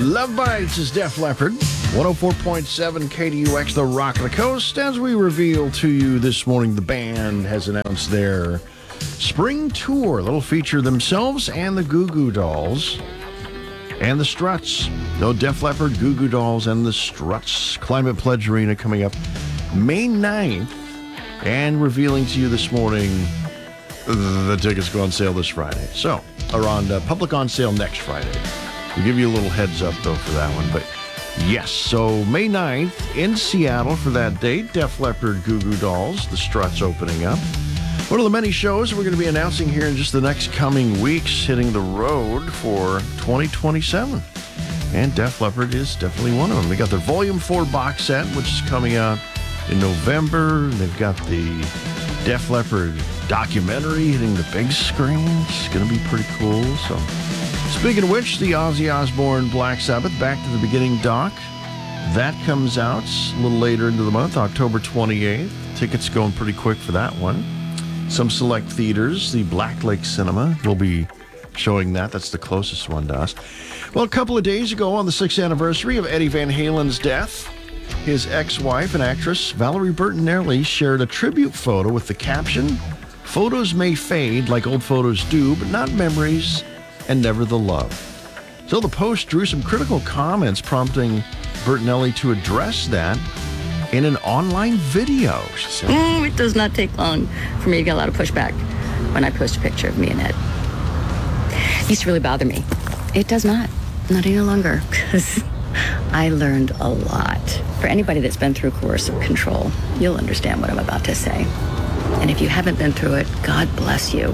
Love Bites is Def Leppard. 104.7 KDUX, the Rock of the Coast. As we reveal to you this morning, the band has announced their spring tour. They'll feature themselves and the Goo Goo Dolls and the Struts. No, Def Leppard, Goo Goo Dolls, and the Struts. Climate Pledge Arena coming up May 9th. And revealing to you this morning, the tickets go on sale this Friday. So, are on public on sale next Friday. We'll give you a little heads up, though, for that one. But yes, so May 9th in Seattle for that date. Def Leppard, Goo Goo Dolls, the Struts opening up. One of the many shows we're going to be announcing here in just the next coming weeks, hitting the road for 2027. And Def Leppard is definitely one of them. They got their Volume 4 box set, which is coming out in November. They've got the Def Leppard documentary hitting the big screen. It's going to be pretty cool. So, speaking of which, the Ozzy Osbourne Black Sabbath Back to the Beginning doc, that comes out a little later into the month, October 28th. Tickets going pretty quick for that one. Some select theaters, the Black Lake Cinema, will be showing that. That's the closest one to us. Well, a couple of days ago, on the 6th anniversary of Eddie Van Halen's death, his ex-wife and actress, Valerie Bertinelli, shared a tribute photo with the caption, "Photos may fade like old photos do, but not memories and never the love." So the post drew some critical comments, prompting Bertinelli to address that in an online video. She said, It does not take long for me to get a lot of pushback when I post a picture of me and Ed. It used to really bother me. It does not any longer, because I learned a lot. For anybody that's been through coercive control, you'll understand what I'm about to say. And if you haven't been through it, God bless you.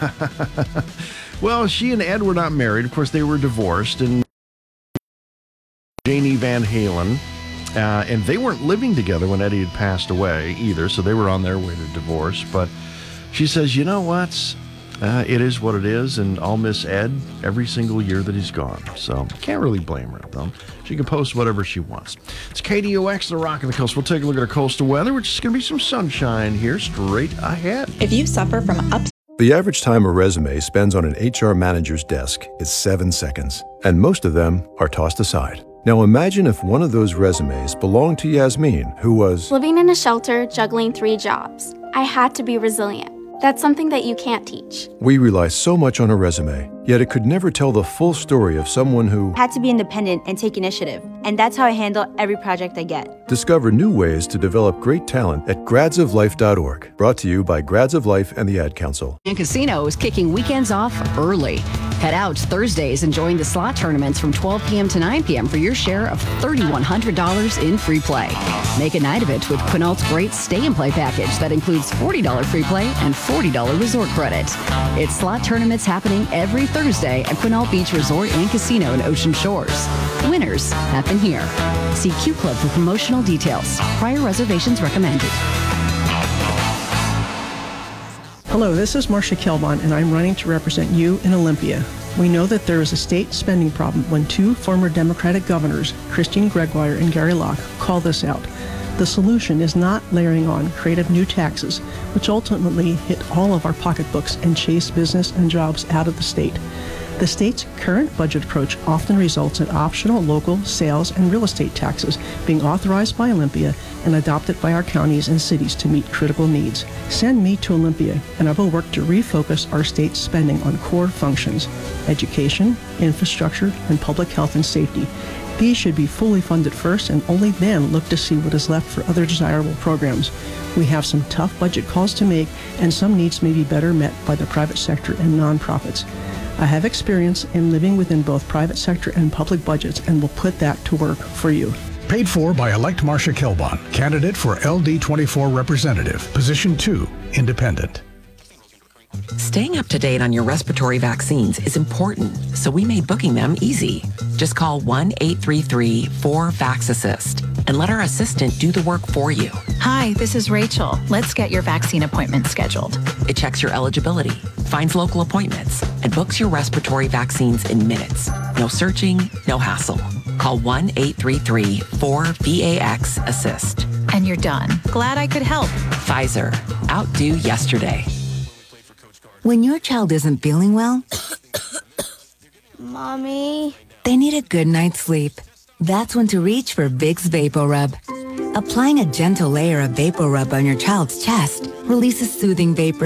Well, she and Ed were not married. Of course, they were divorced. And Janie Van Halen. And they weren't living together when Eddie had passed away either, so they were on their way to divorce. But she says, you know what? It is what it is, and I'll miss Ed every single year that he's gone. So can't really blame her, though. She can post whatever she wants. It's KDUX, the Rock of the Coast. We'll take a look at our coastal weather, which is going to be some sunshine here straight ahead. If you suffer from The average time a resume spends on an HR manager's desk is 7 seconds, and most of them are tossed aside. Now imagine if one of those resumes belonged to Yasmin, who was living in a shelter, juggling 3 jobs. I had to be resilient. That's something that you can't teach. We rely so much on a resume, yet it could never tell the full story of someone who had to be independent and take initiative. And that's how I handle every project I get. Discover new ways to develop great talent at gradsoflife.org. Brought to you by Grads of Life and the Ad Council. And Casino is kicking weekends off early. Head out Thursdays and join the slot tournaments from 12 p.m. to 9 p.m. for your share of $3,100 in free play. Make a night of it with Quinault's great stay and play package that includes $40 free play and $40 resort credit. It's slot tournaments happening every Thursday at Quinault Beach Resort and Casino in Ocean Shores. Winners happen here. See Q Club for promotional details. Prior reservations recommended. Hello, this is Marcia Kelbon, and I'm running to represent you in Olympia. We know that there is a state spending problem when 2 former Democratic governors, Christine Gregoire and Gary Locke, call this out. The solution is not layering on creative new taxes, which ultimately hit all of our pocketbooks and chase business and jobs out of the state. The state's current budget approach often results in optional local sales and real estate taxes being authorized by Olympia and adopted by our counties and cities to meet critical needs. Send me to Olympia, and I will work to refocus our state's spending on core functions: education, infrastructure, and public health and safety. These should be fully funded first, and only then look to see what is left for other desirable programs. We have some tough budget calls to make, and some needs may be better met by the private sector and nonprofits. I have experience in living within both private sector and public budgets, and will put that to work for you. Paid for by elect Marcia Kelbon, candidate for LD24 representative, position 2, independent. Staying up to date on your respiratory vaccines is important, so we made booking them easy. Just call 1-833-4-VAX-ASSIST and let our assistant do the work for you. Hi, this is Rachel. Let's get your vaccine appointment scheduled. It checks your eligibility, finds local appointments, and books your respiratory vaccines in minutes. No searching, no hassle. Call 1-833-4-VAX-ASSIST. And you're done. Glad I could help. Pfizer. Outdo yesterday. When your child isn't feeling well, Mommy, They need a good night's sleep. That's when to reach for Vicks VapoRub. Applying a gentle layer of VapoRub on your child's chest releases soothing vapor